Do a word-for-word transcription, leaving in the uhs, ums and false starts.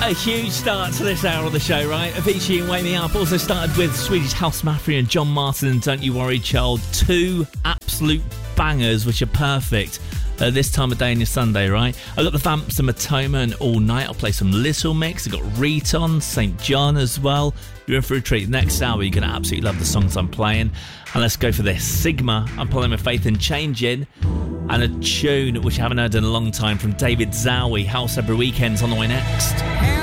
A huge start to this hour of the show, right? Avicii and Wake Me Up. Also started with Swedish House Mafia and John Martin and Don't You Worry Child. Two absolute bangers which are perfect uh, this time of day on your Sunday, right? I've got the Vamps and Matoma and All Night. I'll play some Little Mix. I've got Riton, Saint John as well. You're in for a treat. Next hour, you're going to absolutely love the songs I'm playing. And let's go for this. Sigma, I'm playing with Faith and Changing. And a tune which I haven't heard in a long time from David Zowie, House Every Weekend's on the way next.